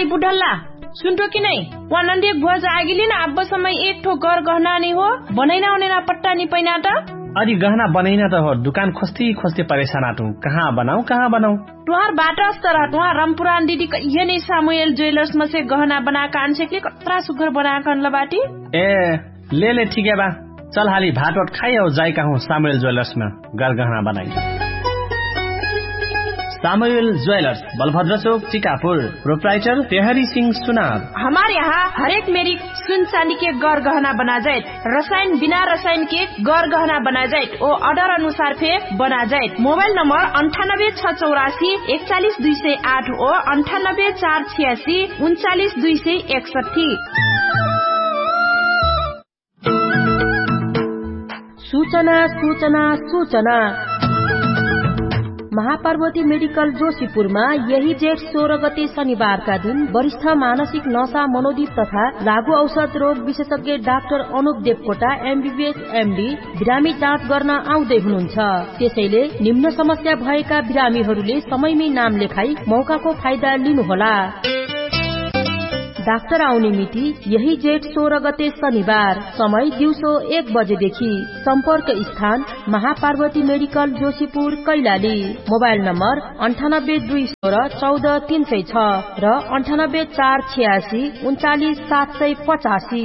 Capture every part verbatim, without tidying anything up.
दाई बुढल्ला सुनतो कि नहीं वहाँ नंदी बुआ जागिली ना अब समय एक ठो घर गहना नहीं हो बनैना उनेना पट्टा नहीं पैना ता अरे गहना बनैना त हो दुकान खोजती खोजती परेशान आटू कहाँ बनाऊ कहाँ बनाऊ तुहार बाटा अस्तर तुहार रामपुरान दीदी ये नहीं सामुएल ज्वेलर्स में से गहना बना कान से कतरा सुघर बना कान लबाटी ए ले ले ठीक है बा चल हाली भात वाट खाई और जाई कहूँ सामुएल ज्वेलर्स में घर गहना बनाई सामुएल ज्वेलर्स बलभद्र चौक चिकापुर प्रोप्राइटर तेहरी सिंह सुनार। हमारे यहाँ हर एक मेरी सुन चांदी के गौर गहना बना जाए रसायन बिना रसायन के गौर गहना बना जाए और ऑर्डर अनुसार फे बना जाए। मोबाइल नंबर अंठानब्बे छह चौरासी इकतालीस दुई सौ आठ और अंठानब्बे चार छियासी उनचालीस दुई सौ इकसठी। सूचना सूचना सूचना महापार्वती मेडिकल जोशीपुरमा यही जेठ सोह्र गते शनिबारका दिन वरिष्ठ मानसिक नशा मनोदित तथा लागू औषध रोग विशेषज्ञ doctor Anup Devkota MBBS MD बिरामी जाँच गर्न आउँदै हुनुहुन्छ। त्यसैले निम्न समस्या भएका बिरामीहरूले समयमै नाम लेखाई मौकाको फाइदा लिनुहोला। डाक्टर आउने मिति यही जेठ सोह्र गते शनिबार समय दिउँसो एक बजेदेखि सम्पर्क स्थान Mahaparvati medical Joshipur Kailali. Mobile number अन्ठानब्बे दुई सोह्र चौध तीन सय छ र अन्ठानब्बे चार छियासी उन्चालिस सात सय पचासी।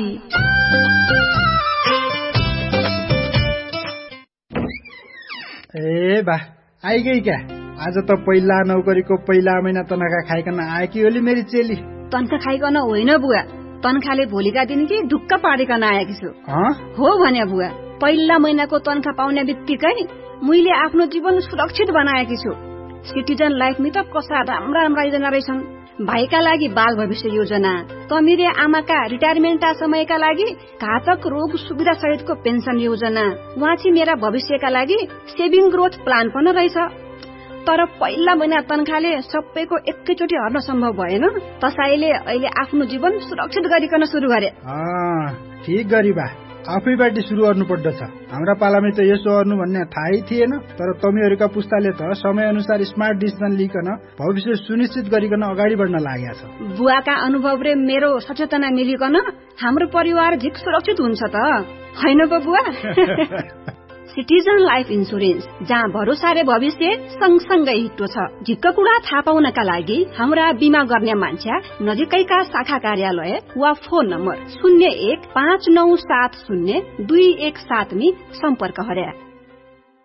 ए बा आइगई क्या आज त पहिला नौकरीको पहिला महिना तनखा खाइकन आएकी होली मेरी चेली। तनखा खाइकन होइन बुवा तनखाले भोलिका दिन कि ढुक्क पारिकन आएकी छु। हो भने बुवा पहिला महिनाको तनखा पाउने बित्तिकै मैले आफ्नो जीवन सुरक्षित बनाएकी छु। सिटिजन लाइफ में त कसा राम्रा राम्रा योजना रहेछन्। भाइका लागि बाल भविष्य योजना त मेरे आमाका रिटायरमेन्टका समयका लागि घातक रोग सुविधा सहितको पेन्सन योजना वहाँ चाहिँ मेरा भविष्यका लागि सेभिङ ग्रोथ प्लान पनि रहेछ। तर पहिला महिना तनखाले सबैको एकैचोटि हर्न सम्भव भएन। त्यसैले अहिले आफ्नो जीवन सुरक्षित गरिकन सुरु गरे। ठीक गरी बा आफैबाट सुरु गर्नु पर्दछ। हाम्रा पालामै त यसो गर्नु भन्ने थाहै थिएन। तर तपाईहरुका पुस्ताले त समय अनुसार स्मार्ट डिसिजन लिकन भविष्य सुनिश्चित गरिकन अगाडि बढ्न लागेका छ। बुवाका अनुभव र मेरो सचेतना मिलिकन हाम्रो परिवार झिक सुरक्षित हुन्छ त हैन पो बुवा। सिटिजन लाइफ इन्सुरेन्स जहाँ भरोसा र भविष्य सँगसँगै हिट्टो छ। झिक्क कुरा थाहा पाउनका लागि हाम्रा बिमा गर्ने मान्छे नजिकैका शाखा कार्यालय वा फोन नम्बर शून्य एक पाँच नौ सात शून्य दुई एक सात में सम्पर्क गरे।